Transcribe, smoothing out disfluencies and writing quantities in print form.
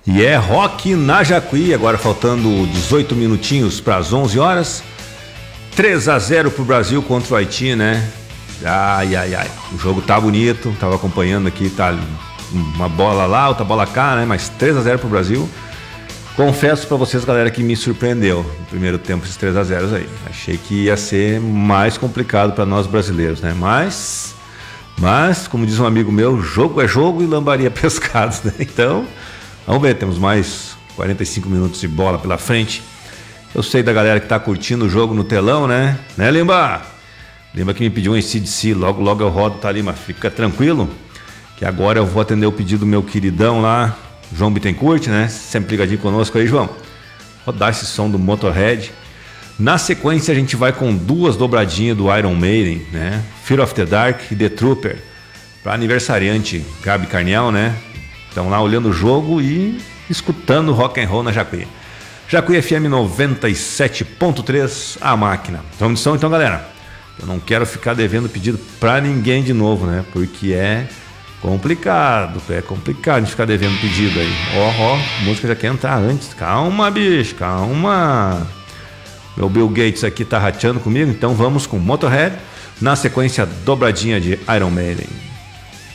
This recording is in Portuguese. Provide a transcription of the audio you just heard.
E é rock na Jacuí, agora faltando 18 minutinhos para as 11 horas. 3-0 pro Brasil contra o Haiti, né? Ai. O jogo tá bonito, tava acompanhando aqui, tá uma bola lá, outra bola cá, né? Mas 3-0 pro Brasil. Confesso para vocês, galera, que me surpreendeu no primeiro tempo esses 3-0 aí. Achei que ia ser mais complicado para nós brasileiros, né? Mas, como diz um amigo meu, jogo é jogo e lambaria pescado, né? Então, vamos ver, temos mais 45 minutos de bola pela frente. Eu sei da galera que tá curtindo o jogo no telão, né? Né, Limba? Limba que me pediu um AC/DC, logo eu rodo, tá ali, mas fica tranquilo, que agora eu vou atender o pedido do meu queridão lá, João Bittencourt, né? Sempre ligadinho conosco aí, João. Rodar esse som do Motorhead. Na sequência a gente vai com duas dobradinhas do Iron Maiden, né? Fear of the Dark e The Trooper. Para aniversariante Gabi Carniel, né? Estão lá olhando o jogo e escutando rock and roll na Jacuí. Jacuí FM 97.3, a máquina. Vamos de som então, galera. Eu não quero ficar devendo pedido para ninguém de novo, né? Porque é complicado a gente ficar devendo pedido aí. Ó, a música já quer entrar antes. Calma, bicho, calma. Meu Bill Gates aqui tá rateando comigo, então vamos com Motorhead. Na sequência, dobradinha de Iron Maiden.